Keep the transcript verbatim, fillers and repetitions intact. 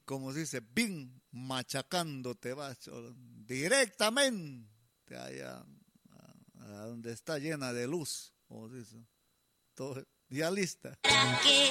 como se dice, bien machacando te vas, cholo, directamente allá a, a donde está llena de luz, como se dice, todo, ya lista.